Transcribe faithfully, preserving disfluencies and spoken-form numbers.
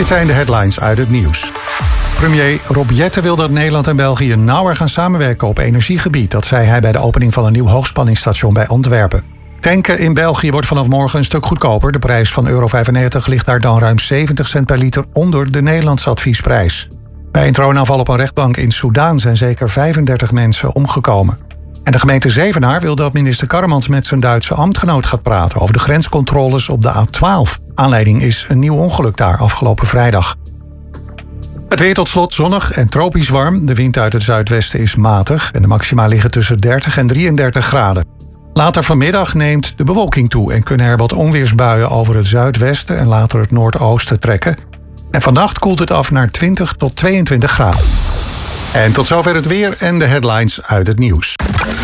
Dit zijn de headlines uit het nieuws. Premier Rob Jetten wil dat Nederland en België nauwer gaan samenwerken op energiegebied. Dat zei hij bij de opening van een nieuw hoogspanningsstation bij Antwerpen. Tanken in België wordt vanaf morgen een stuk goedkoper. De prijs van euro vijfennegentig ligt daar dan ruim zeventig cent per liter onder de Nederlandse adviesprijs. Bij een droonaanval op een rechtbank in Soedan zijn zeker vijfendertig mensen omgekomen. En de gemeente Zevenaar wil dat minister Karremans met zijn Duitse ambtgenoot gaat praten over de grenscontroles op de A twaalf. Aanleiding is een nieuw ongeluk daar afgelopen vrijdag. Het weer tot slot zonnig en tropisch warm. De wind uit het zuidwesten is matig en de maxima liggen tussen dertig en drieëndertig graden. Later vanmiddag neemt de bewolking toe en kunnen er wat onweersbuien over het zuidwesten en later het noordoosten trekken. En vannacht koelt het af naar twintig tot tweeëntwintig graden. En tot zover het weer en de headlines uit het nieuws.